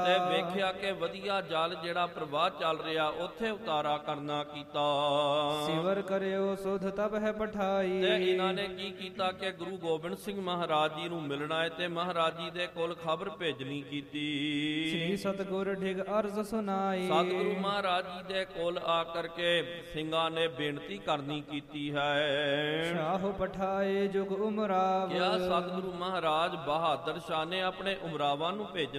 ਤੇ ਵੇਖਿਆ ਕਿ ਵਧੀਆ ਜਲ ਜਿਹੜਾ ਪ੍ਰਵਾਹ ਚੱਲ ਰਿਹਾ ਉੱਥੇ ਉਤਾਰਾ ਕਰਨਾ ਕੀਤਾ। ਸਿਵਰ ਕਰਿਓ ਸੁਧ ਤਬ ਹੈ ਪਠਾਈ। ਤੇ ਇਹਨਾਂ ਨੇ ਕੀ ਕੀਤਾ ਕਿ ਗੁਰੂ ਗੋਬਿੰਦ ਸਿੰਘ ਮਹਾਰਾਜ ਜੀ ਨੂੰ ਮਿਲਣਾ ਹੈ ਤੇ ਮਹਾਰਾਜ ਜੀ ਦੇ ਕੋਲ ਖਬਰ ਭੇਜਣੀ ਕੀਤੀ। ਸ੍ਰੀ ਸਤਿਗੁਰ ਢਿਗ ਅਰਜ਼ ਸੁਨਾਈ। ਸਤਿਗੁਰੂ ਮਹਾਰਾਜ ਜੀ ਦੇ ਕੋਲ ਆ ਕਰਕੇ ਸਿੰਘਾਂ ਨੇ ਬੇਨਤੀ ਕਰਨੀ ਕੀਤੀ ਹੈ। ਸ਼ਾਹ ਪਠਾਏ ਜੁਗ ਉਮਰਾਵ। ਕਿਹਾ ਸਤਿਗੁਰੂ ਮਹਾਰਾਜ ਬਹਾਦਰ ਸ਼ਾਹ ਨੇ ਆਪਣੇ ਉਮਰਾਵਾਂ ਨੂੰ ਭੇਜਣਾ